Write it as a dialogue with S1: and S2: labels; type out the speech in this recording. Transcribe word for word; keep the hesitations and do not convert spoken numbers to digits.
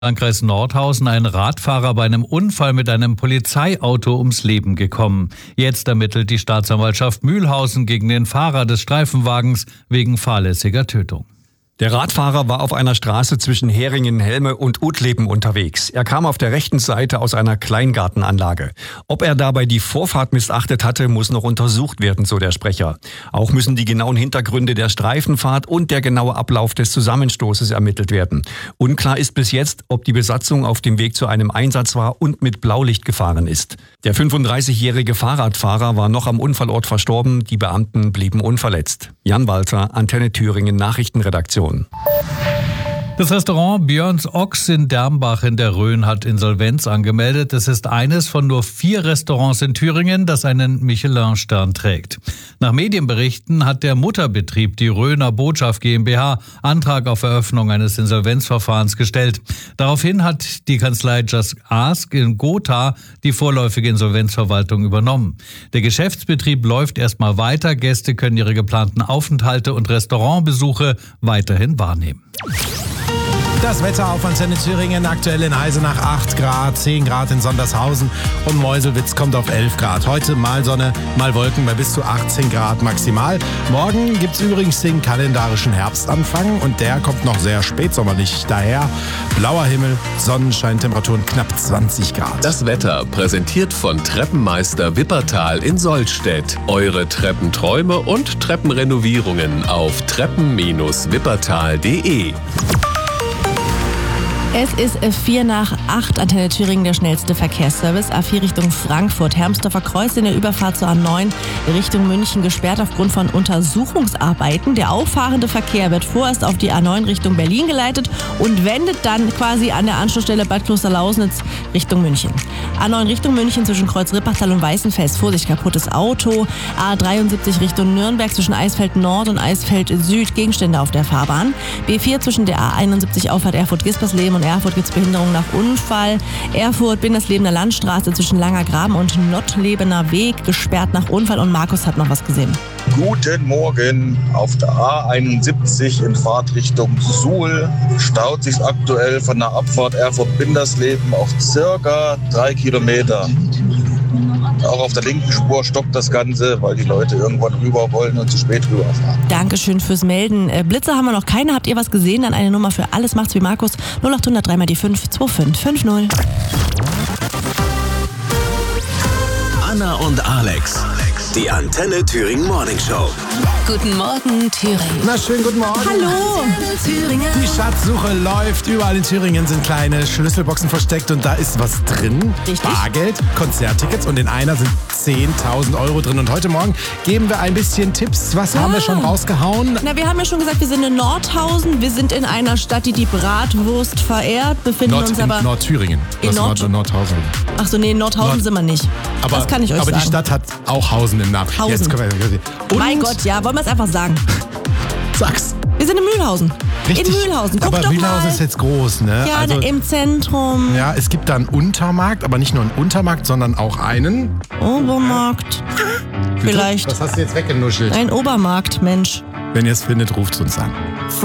S1: Landkreis Nordhausen ein Radfahrer bei einem Unfall mit einem Polizeiauto ums Leben gekommen. Jetzt ermittelt die Staatsanwaltschaft Mühlhausen gegen den Fahrer des Streifenwagens wegen fahrlässiger Tötung.
S2: Der Radfahrer war auf einer Straße zwischen Heringen, Helme und Utleben unterwegs. Er kam auf der rechten Seite aus einer Kleingartenanlage. Ob er dabei die Vorfahrt missachtet hatte, muss noch untersucht werden, so der Sprecher. Auch müssen die genauen Hintergründe der Streifenfahrt und der genaue Ablauf des Zusammenstoßes ermittelt werden. Unklar ist bis jetzt, ob die Besatzung auf dem Weg zu einem Einsatz war und mit Blaulicht gefahren ist. Der fünfunddreißigjährige Fahrradfahrer war noch am Unfallort verstorben. Die Beamten blieben unverletzt. Jan Walter, Antenne Thüringen Nachrichtenredaktion.
S1: Das Restaurant Björns Ochs in Dermbach in der Rhön hat Insolvenz angemeldet. Es ist eines von nur vier Restaurants in Thüringen, das einen Michelin-Stern trägt. Nach Medienberichten hat der Mutterbetrieb, die Rhöner Botschaft GmbH, Antrag auf Eröffnung eines Insolvenzverfahrens gestellt. Daraufhin hat die Kanzlei Just Ask in Gotha die vorläufige Insolvenzverwaltung übernommen. Der Geschäftsbetrieb läuft erstmal weiter. Gäste können ihre geplanten Aufenthalte und Restaurantbesuche weiterhin wahrnehmen.
S3: Das Wetter auf Antenne Thüringen, aktuell in Eisenach acht Grad, zehn Grad in Sondershausen und Meuselwitz kommt auf elf Grad. Heute mal Sonne, mal Wolken bei bis zu achtzehn Grad maximal. Morgen gibt's übrigens den kalendarischen Herbstanfang und der kommt noch sehr spätsommerlich daher. Blauer Himmel, Sonnenschein, Temperaturen knapp zwanzig Grad.
S4: Das Wetter präsentiert von Treppenmeister Wippertal in Sollstedt. Eure Treppenträume und Treppenrenovierungen auf treppen Bindestrich wippertal punkt de.
S5: Es ist vier nach acht, Antenne Thüringen, der schnellste Verkehrsservice. A vier Richtung Frankfurt, Hermsdorfer Kreuz in der Überfahrt zur A neun Richtung München gesperrt aufgrund von Untersuchungsarbeiten. Der auffahrende Verkehr wird vorerst auf die A neun Richtung Berlin geleitet und wendet dann quasi an der Anschlussstelle Bad Klosterlausnitz Richtung München. A neun Richtung München zwischen Kreuz Rippachtal und Weißenfels, Vorsicht, kaputtes Auto. A dreiundsiebzig Richtung Nürnberg zwischen Eisfeld Nord und Eisfeld Süd, Gegenstände auf der Fahrbahn. B vier zwischen der A einundsiebzig Auffahrt Erfurt-Gispersleben und Erfurt gibt es Behinderung nach Unfall. Erfurt, Binderslebener Landstraße zwischen Langer Graben und Nottlebener Weg gesperrt nach Unfall. Und Markus hat noch was gesehen.
S6: Guten Morgen. Auf der A einundsiebzig in Fahrtrichtung Suhl staut sich aktuell von der Abfahrt Erfurt-Bindersleben auf circa drei Kilometer. Auch auf der linken Spur stoppt das Ganze, weil die Leute irgendwann rüber wollen und zu spät rüberfahren.
S5: Dankeschön fürs Melden. Äh, Blitze haben wir noch keine. Habt ihr was gesehen? Dann eine Nummer für alles macht's wie Markus. null acht hundert drei mal die fünf zwei fünf fünf null.
S4: Anna und Alex, die Antenne Thüringen Morning Show.
S7: Guten Morgen, Thüringen.
S3: Na, schönen guten Morgen.
S5: Hallo.
S3: Die Schatzsuche läuft. Überall in Thüringen sind kleine Schlüsselboxen versteckt und da ist was drin.
S5: Richtig.
S3: Bargeld, Konzerttickets und in einer sind zehntausend Euro drin. Und heute Morgen geben wir ein bisschen Tipps. Was
S5: Ah.
S3: haben wir schon rausgehauen?
S5: Na, wir haben ja schon gesagt, wir sind in Nordhausen. Wir sind in einer Stadt, die die Bratwurst verehrt. Befinden
S3: Nord,
S5: uns
S3: in
S5: aber...
S3: Nordthüringen.
S5: In
S3: Das
S5: Nord-
S3: Nord Nordhausen.
S5: Ach so, nee, in Nordhausen
S3: Nord-
S5: sind wir nicht.
S3: Aber,
S5: das kann ich euch
S3: aber
S5: sagen.
S3: die Stadt hat auch Hausen im Namen.
S5: Hausen.
S3: Jetzt können wir, und
S5: Mein Gott, ja, wollen wir es einfach sagen.
S3: sag's.
S5: Wir sind in Mühlhausen.
S3: Richtig.
S5: In Mühlhausen. Guck
S3: aber
S5: doch
S3: Mühlhausen
S5: mal.
S3: ist jetzt groß, ne?
S5: Ja,
S3: also,
S5: im Zentrum.
S3: ja, es gibt da einen Untermarkt, aber nicht nur einen Untermarkt, sondern auch einen.
S5: Obermarkt. Vielleicht.
S3: Was hast du jetzt weggenuschelt?
S5: Ein Obermarkt, Mensch.
S3: Wenn ihr es findet, ruft es uns an.